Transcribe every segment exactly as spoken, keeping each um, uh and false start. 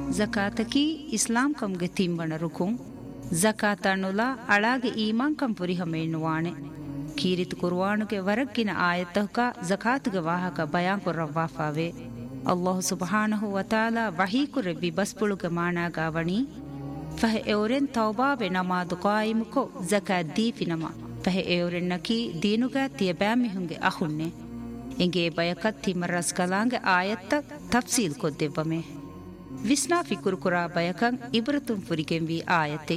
ಜಕಾತಕಿ ಇಸ್ಲಾಂ ಕಂಗೆ ತಿಂಬಣ ರುಕುಂ ಜಕಾತಣ್ಣುಲ ಅಳಾಗೆ ಈಮಾನ್ ಕಂ ಪುರಿಹಮೇನುವಾಣೆ ಕೀರಿತು ಕುರ್ವಾನುಗೆ ವರಕ್ಕಿನ ಆಯತ್ತಹುಕ ಜಕಾತುಗೆ ವಾಹಕ ಬಯಾನ್ ಕೊರ್ರವ್ವಾಫಾವೆ ಅಲ್ಲಾಹು ಸುಬ್ಹಾನಹು ವತಾಲಾ ವಹೀಕುರೆ ಬಿಬಸ್ಪುಳುಗೆ ಮಾನಾಗಾವಣಿ ಫಹೆ ಎವರೆನ್ ತೌಬಾವೆ ನಮಾದು ಕಾಯಿಮುಕೊ ಜಕಾತ್ ದೀಫಿನಮ ಫಹೆ ಎವರೆನ್ ನಕಿ ದೀನುಗ ತಿಯಬಾಮಿಹುಂಗೆ ಅಹುನ್ನೆ ಎಂಗೆ ಬಯಕತ್ ತಿಮರಸ್ ಕಲಾಂಗೆ ಆಯತ್ತ ತಫ್ಸೀಲ್ ಕೊದ್ದೆವ್ವಮೆ ವಿಸ್ನಾ ಫಿಕುರು ಕುರಾ ಬಯಕಂ ಇಬ್ರತುಂ ಫುರಿಗೆಂವಿ ಆಯತೆ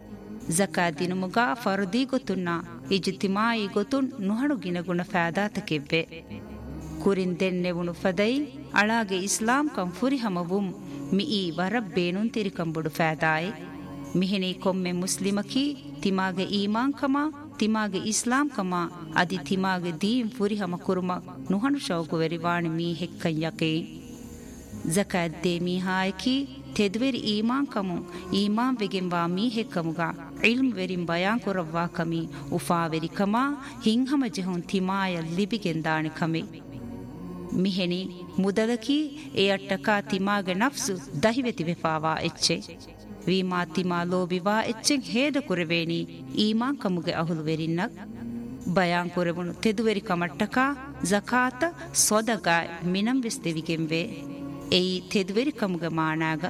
ಜಕಾತ್ ದಿನುಮುಗ ಫರ್ದಿ ಗೊತ್ತುನ್ನ ಇಜ್ತಿಮಾಯಿ ಗೊತ್ತುನ್ ನುಹಣು ಗಿನಗುಣ ಫಾದಾತಕೆವ್ವೆ ಕುರಿನ್ ದೆನ್ನೆವುಣು ಫದೈ ಅಳಾಗೆ ಇಸ್ಲಾಂ ಕಂ ಫುರಿ ಹಮವುಂ ಮಿಯಿ ವರಬ್ ಬೇನುನ್ ತಿರಿಕಂಬುಡು ಫಾದಾಯೆ ಮಿಹಿನಿ ಕೊಮ್ಮೆ ಮುಸ್ಲಿಮಕಿ ತಿಮಾಗೆ ಈಮಾನ್ ಕಮ ತಿಮಾಗೆ ಇಸ್ಲಾಂ ಕಮ ಅದಿ ತಿಮಾಗೆ ದೀಂ ಫುರಿ ಹಮ ಕುರುಮ ನುಹಣು ಶೌಕು ವೆರಿವಾಣಿ ಮೀ ಹೆಕ್ಕಂ ಯಕೆ ಜಕಾತ್ ದೇ ಮೀಹಾಯಕಿ ತೆದ್ವೆರಿ ಈಮಾನ್ ಕಮು ಈಮಾನ್ ವೆಗೆಂವಾ ಮೀ ಹೆಕ್ಕಮುಗ ಇಲ್ಮ್ ವೆರಿಂ ಬಯಾನ್ ಕೊರವ್ವಾ ಕಮಿ ಉಫಾವೆರಿ ಕಮ ಹಿಂಹಮ ಜೆಹುನ್ ತಿಮಾಯ ಲಿಬಿಗೆಂದಾಣಿ ಕಮೆ ಮಿಹೆನಿ ಮುದಲಕಿ ಎ ಅಟ್ಟಕಾ ತಿಮಾಗೆ ನಫ್ಸು ದಹಿವೆತಿ ವೆಫಾವಾ ಎಚ್ಚೆ ವೀಮಾ ತಿಮಾ ಲೋಬಿವಾ ಎಚ್ಚೆಂ ಹೇದ ಕುರೆವೇನಿ ಈಮಾನ್ ಕಮುಗೆ ಅಹುಲು ವೆರಿನ್ನಕ್ ಬಯಾನ್ ಕೊರೆವಣು ತೆದುವೆರಿ ಕಮಟ್ಟಕಾ ಜಕಾತ ಸೊದಗಾಯ್ ಮಿನಂ ವಿಸ್ತೆವಿಗೆಂವೆ ಎಯಿ ತೆದುವೆರಿ ಕಮುಗೆ ಮಾನಾಗ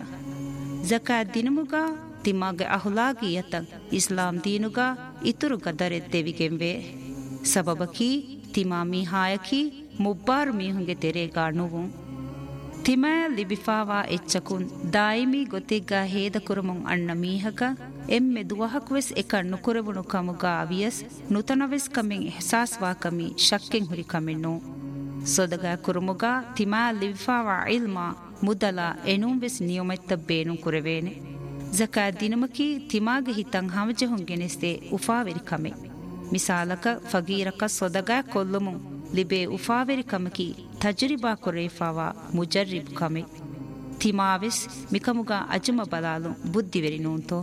ಜಕಾತ್ ದಿನಮುಗ ತಿಮಾಗೆ ಅಹುಲಾಗಿ ಯತಂ ಇಸ್ಲಾಂ ದೀನುಗ ಇತುರು ಗದರೆದ್ದೆವಿಗೆಂವೆ ಸಬಬಕಿ ತಿಮಾ ಮೀಹಾಯಕಿ ಮುಬ್ಬಾರು ಮೀಹುಂಗೆ ತೆರೆಗಾ ನುವುಂ ತಿಮಾ ಲಿಬಿಫಾವಾ ಎಚ್ಚಕುನ್ ದಾಯಿಮಿ ಗೊತ್ತಿಗ್ಗ ಹೇದ ಕುರುಮುಂ ಅಣ್ಣ ಮೀಹಕ ಎಮ್ಮೆ ದುವಹಕ್ವೆಸ್ ಎಕ ನುಕುರೆವುಣು ಕಮುಗ ಅವಿಯಸ್ ನುತನವೆಸ್ ಕಮೆಂ ಎಹ್ಸಾಸ್ವಾ ಕಮಿ ಶಕ್ಕೆಂ ಹುರಿ ಕಮೆನ್ನೋ ಸೊದಗ ಕುರುಮುಗ ತಿಮಾ ಲಿಬಿಫಾವಾ ಇಲ್ಮಾ ಮುದಲ ಎನುಂವೆಸ್ ನಿಯಮೆತ್ತ ಬೇನು ಕುರೆವೇನೆ ಜಕಾತ್ ದಿನಮಕಿ ತಿಮಾಗೆ ಹಿತಂ ಹಮಜೆಹುಂ ಗೆನೆಸ್ತೆ ಉಫಾವೆರಿ ಕಮೆ ಮಿಸಾಲಕ ಫಗೀರಕ ಸೊದಗ ಕೊಲ್ಲುಮುಂ ಲಿಬೆ ಉಫಾವೆರಿ ಕಮಕಿ ತಜರಿಬಾ ಕೊರೇಫಾವಾ ಮುಜರ್ರಿಬ್ ಕಮೆ ತಿಮಾವೆಸ್ ಮಿಕಮುಗ ಅಜಮ ಬಲಾಲು ಬುದ್ಧಿವೆರಿ ನೂಂತೋ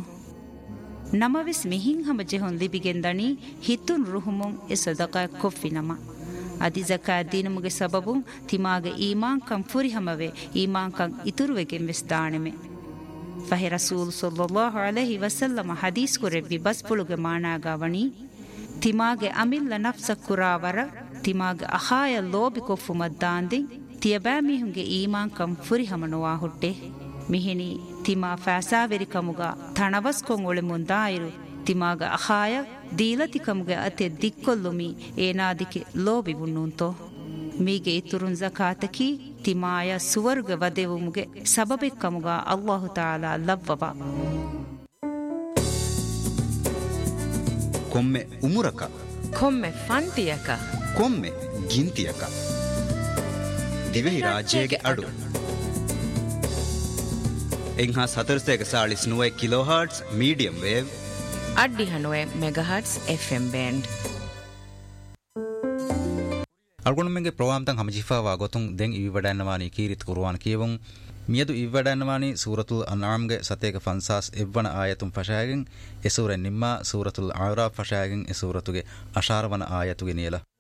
ನಮವೆಸ್ ಮಿಹಿಂ ಹಮಜೆಹುಂ ಲಿಬಿಗೆಂದಣಿ ಹಿತುನ್ ರುಹುಮುಂ ಎ ಸೊದಗ ಕೊಫ್ಫಿ ನಮ ಅದಿ ಜಕಾತ್ ದಿನಮುಗೆ ಸಬಬುಂ ತಿಮಾಗೆ ಈಮಾನ್ ಕಂ ಫುರಿ ಹಮವೆ ಈಮಾನ್ ಕಂ ಇತುರುವೆಗೆಂ ವೆಸ್ ದಾಣೆಮೆ ಫಹೆ ರಸೂಲ್ ಸಲ್ಲಲ್ಲಾಹು ಅಲೈಹಿ ವಸಲ್ಲಮ ಹದೀಸ್ ಕುರೆವ್ವಿ ಬಸ್ಪುಳುಗೆ ಮಾನಾಗಾವಣಿ ತಿಮಾಗೆ ಅಮಿಲ್ಲ ನಫ್ಸ ಕುರಾವರ ತಿಮಾಗೆ ಅಹಾಯ ಲೋಬಿ ಕೊಫ್ಫು ಮದ್ದಾಂದಿ ತಿಯಬಾ ಮೀಹುಂಗೆ ಈಮಾನ್ ಕಂ ಫುರಿ ಹಮನುವಾ ಹುಟ್ಟೆ ಮಿಹಿನಿ ತಿಮಾ ಫಾಸಾವೆರಿ ಕಮುಗ ತಣವಸ್ ಕೊಂ ಒಳೆ ಮುಂದಾಯಿರು ತಿಮಾಗ ಅಹಾಯ ದೀಲತಿ ಕಮುಗೆ ಅತೆ ದಿಕ್ಕೊಲ್ಲುಮಿ ಏನಾದಿಕೆ ಲೋಬಿ ಬುಣ್ಣುಂತೋ ಮೀಗೆ ಇತುರುನ್ ಜಕಾತಕಿ ತಿಮಾಯ ಸುವರ್ಗ ವದೆವುಮುಗೆ ಸಬಬೆ ಕಮುಗ ಅಲ್ಲಾಹು ತಾಲಾ ಲವ್ವವ ಕೊಮ್ಮೆ ಉಮುರಕ ಕೊಮ್ಮೆ ಫಂಟಿಯಕ ಕೊಮ್ಮೆ ಗಿಂತಿಯಕ ದಿವೆಹಿ ರಾಜ್ಯಗೆ ಅಡು ಎಂಹಾ ಸತರ್ಸೆಗ ಸಾಳಿಸ್ ನುವೆ ಕಿಲೋ ಹರ್ಟ್ಸ್ ಮೀಡಿಯಂ ವೇವ್ ಅಡ್ಡಿ ಹನುವೆ megahertz FM band ಅಲ್ಗೊಣಮೆಂಗೆ program ಹಮಜಿಫಾವಾ ಗೊತುಂ ದೆಂ ಇವಿವಡನ್ನವಾನಿ ಕೀರಿತ್ ಕುರ್ವಾನ್ ಕಿಯವಂ ಮಿಯದು ಇವಿವಡನ್ನವಾನಿ ಸೂರತುಲ್ ಅನ್ಆಮ್ಗೆ ಸತೇಗ ಫನ್ಸಾಸ್ ಎವ್ವನ ಆಯತುಂ ಫಶಾಗೆನ್ A ಸೂರೆ ನಿಮ್ಮಾ ಸೂರತುಲ್ ಆರಾಫ್ ಫಶಾಗೆನ್ A ಸೂರತುಗೆ ಅಶಾರವನ ಆಯತುಗೆ ನಿಯಲ